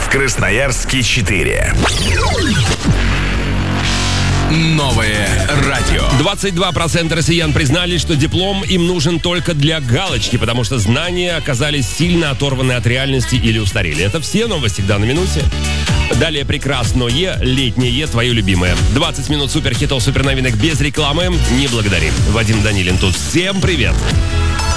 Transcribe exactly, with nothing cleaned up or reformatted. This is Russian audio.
в Красноярске четыре. Новое радио. двадцать два процента россиян признали, что диплом им нужен только для галочки, потому что знания оказались сильно оторваны от реальности или устарели. Это все новости к данной минуте. Далее прекрасное, летнее, твое любимое. двадцать минут суперхитов, суперновинок без рекламы. Не благодарим. Вадим Данилин тут. Всем привет.